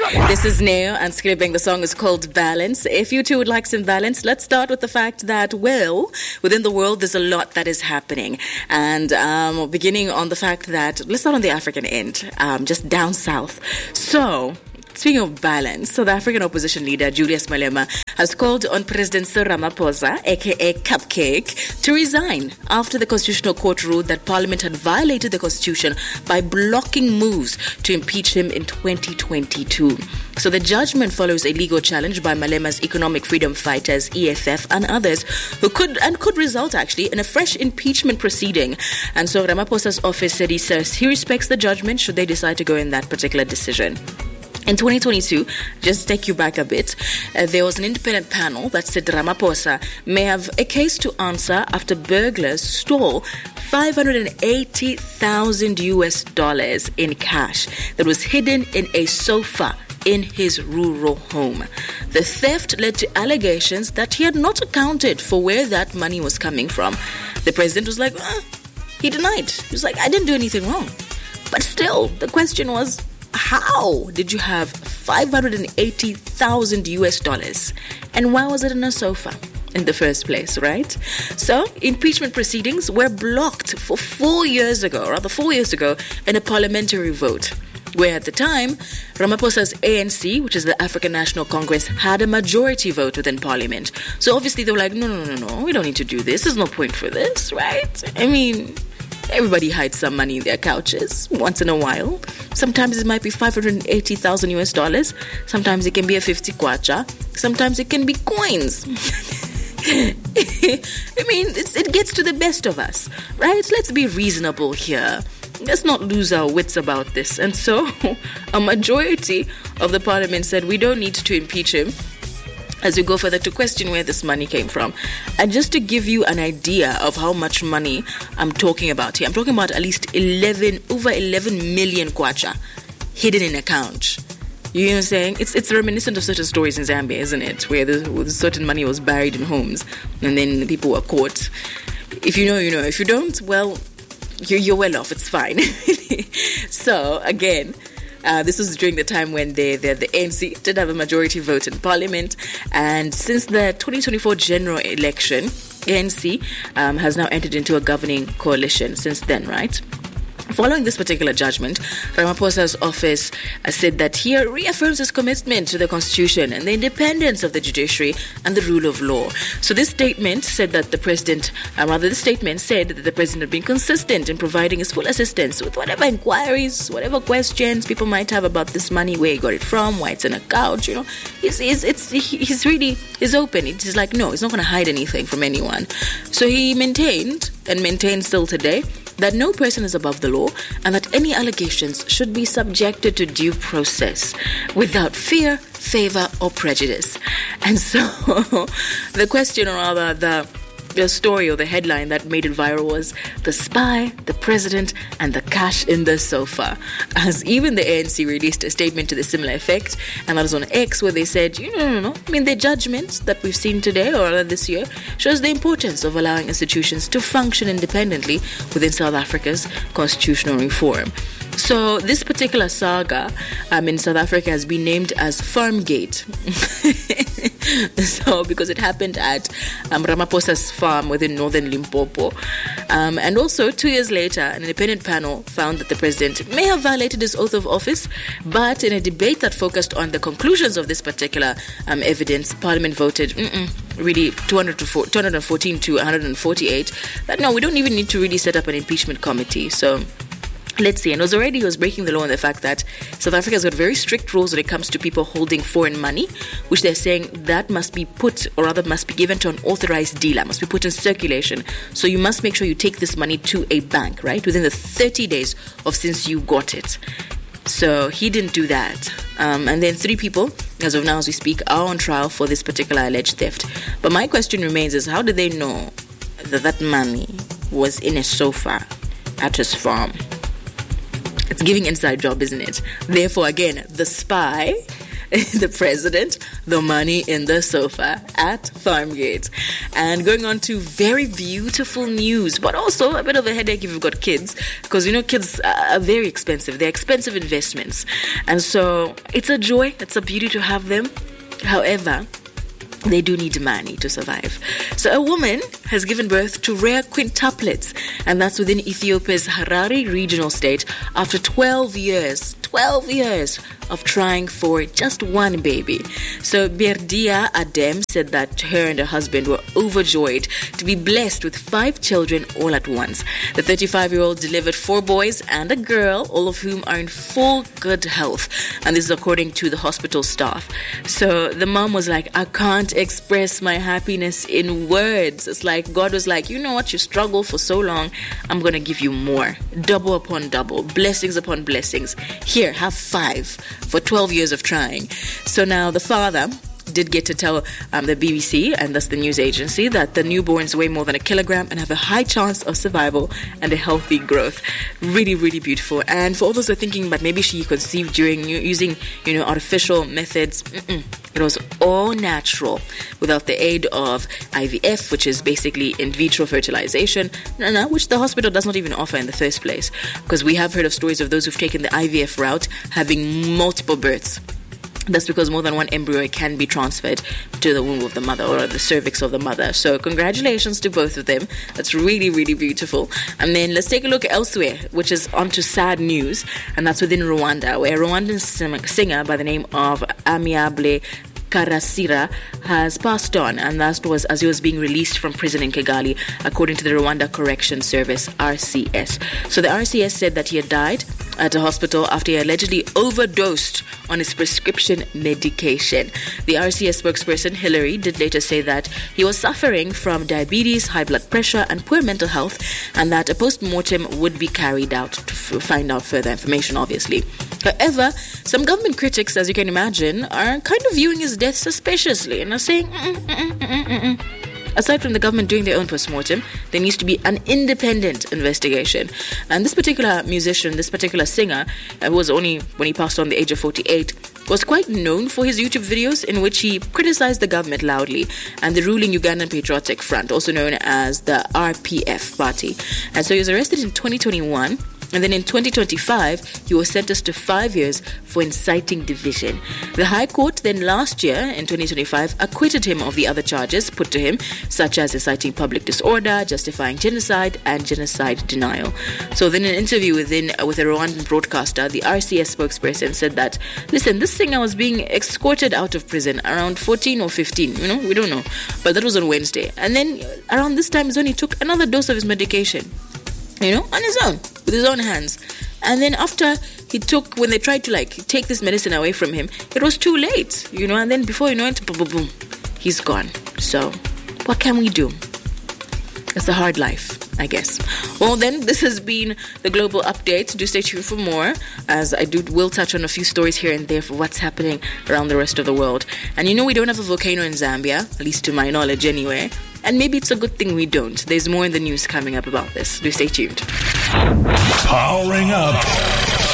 This is Neo and Skribbing. The song is called Balance. If you too would like some balance, let's start with the fact that, well, within the world, there's a lot that is happening. And beginning on the fact that, let's start on the African end, just down south. So, speaking of balance, so the African opposition leader, Julius Malema, has called on President Cyril Ramaphosa, aka Cupcake, to resign after the Constitutional Court ruled that Parliament had violated the Constitution by blocking moves to impeach him in 2022. So the judgment follows a legal challenge by Malema's economic freedom fighters, EFF, and others, who could result actually in a fresh impeachment proceeding. And so Ramaphosa's office said he respects the judgment should they decide to go in that particular decision. In 2022, just take you back a bit, there was an independent panel that said Ramaphosa may have a case to answer after burglars stole $580,000 in cash that was hidden in a sofa in his rural home. The theft led to allegations that he had not accounted for where that money was coming from. The president was like, he denied. He was like, I didn't do anything wrong. But still, the question was, how did you have $580,000 and why was it in a sofa in the first place, right? So impeachment proceedings were blocked for 4 years ago in a parliamentary vote, where at the time Ramaphosa's ANC, which is the African National Congress, had a majority vote within parliament. So obviously they were like, no, we don't need to do this. There's no point for this, right? I mean, everybody hides some money in their couches once in a while. Sometimes it might be $580,000. Sometimes it can be a 50 kwacha. Sometimes it can be coins. I mean, it gets to the best of us, right? Let's be reasonable here. Let's not lose our wits about this. And so a majority of the parliament said we don't need to impeach him as we go further to question where this money came from. And just to give you an idea of how much money I'm talking about here, I'm talking about at least over 11 million kwacha hidden in account. You know what I'm saying? It's reminiscent of certain stories in Zambia, isn't it? Where certain money was buried in homes and then people were caught. If you know, you know. If you don't, well, you're well off. It's fine. So, again, this was during the time when the ANC did have a majority vote in parliament. And since the 2024 general election, ANC has now entered into a governing coalition since then, right? Following this particular judgment, Ramaphosa's office said that he reaffirms his commitment to the Constitution and the independence of the judiciary and the rule of law. So this statement said that the president had been consistent in providing his full assistance with whatever inquiries, whatever questions people might have about this money, where he got it from, why it's in a couch, you know. He's open. He's like, no, he's not going to hide anything from anyone. So he maintains still today that no person is above the law and that any allegations should be subjected to due process without fear, favor, or prejudice. And so the question, or rather the story or the headline that made it viral was the spy, the president, and the cash in the sofa. As even the ANC released a statement to the similar effect, and that was on X, where they said, no. I mean, the judgment that we've seen today or this year shows the importance of allowing institutions to function independently within South Africa's constitutional reform. So this particular saga in South Africa has been named as Farmgate. So because it happened at Ramaphosa's farm within northern Limpopo. And also 2 years later, an independent panel found that the president may have violated his oath of office, but in a debate that focused on the conclusions of this particular evidence, Parliament voted really 214 to 148 that no, we don't even need to really set up an impeachment committee. So let's see. And he was breaking the law in the fact that South Africa has got very strict rules when it comes to people holding foreign money, which they're saying that must be given to an authorized dealer, must be put in circulation. So you must make sure you take this money to a bank, right, within the 30 days of since you got it. So he didn't do that. And then 3 people, as of now as we speak, are on trial for this particular alleged theft. But my question remains is, how did they know that money was in a sofa at his farm? It's giving inside job, isn't it? Therefore, again, the spy the president, the money in the sofa at Farmgate. And going on to very beautiful news, but also a bit of a headache if you've got kids, because kids are very expensive. They're expensive investments. And so it's a joy, it's a beauty to have them. However, they do need money to survive. So a woman has given birth to rare quintuplets, and that's within Ethiopia's Harare regional state after 12 years of trying for just one baby. So Berdia Adem said that her and her husband were overjoyed to be blessed with 5 children all at once. The 35-year-old delivered 4 boys and a girl, all of whom are in full good health. And this is according to the hospital staff. So the mom was like, I can't express my happiness in words. It's like God was like, you know what, you struggled for so long, I'm going to give you more. Double upon double, blessings upon blessings. Here, have 5 for 12 years of trying. So now the father did get to tell the BBC, and that's the news agency, that the newborns weigh more than 1 kilogram and have a high chance of survival and a healthy growth. Really, really beautiful. And for all those who are thinking that maybe she conceived during using, artificial methods, it was all natural without the aid of IVF, which is basically in vitro fertilization, which the hospital does not even offer in the first place. Because we have heard of stories of those who've taken the IVF route having multiple births. That's because more than one embryo can be transferred to the womb of the mother or the cervix of the mother. So congratulations to both of them. That's really, really beautiful. And then let's take a look elsewhere, which is onto sad news. And that's within Rwanda, where a Rwandan singer by the name of Amiable Karasira has passed on, and that was as he was being released from prison in Kigali, according to the Rwanda Correction Service, RCS. So the RCS said that he had died at a hospital after he allegedly overdosed on his prescription medication. The RCS spokesperson, Hillary, did later say that he was suffering from diabetes, high blood pressure, and poor mental health, and that a post-mortem would be carried out to find out further information, obviously. However, some government critics, as you can imagine, are kind of viewing his death suspiciously and are saying, Aside from the government doing their own post-mortem, there needs to be an independent investigation. And this particular musician, this particular singer, was only, when he passed on the age of 48, was quite known for his YouTube videos in which he criticized the government loudly and the ruling Ugandan Patriotic Front, also known as the RPF party. And so he was arrested in 2021. And then in 2025, he was sentenced to 5 years for inciting division. The High Court then last year, in 2025, acquitted him of the other charges put to him, such as inciting public disorder, justifying genocide, and genocide denial. So then in an interview with a Rwandan broadcaster, the RCS spokesperson said that, listen, this singer was being escorted out of prison around 14 or 15, we don't know. But that was on Wednesday. And then around this time is when he took another dose of his medication. On his own, with his own hands. And then after when they tried to take this medicine away from him, it was too late, and then before you know it, boom, he's gone. So, what can we do? It's a hard life, I guess. Well then, this has been the Global Update. Do stay tuned for more, as I will touch on a few stories here and there for what's happening around the rest of the world. And we don't have a volcano in Zambia, at least to my knowledge anyway. And maybe it's a good thing we don't. There's more in the news coming up about this. Do stay tuned. Powering up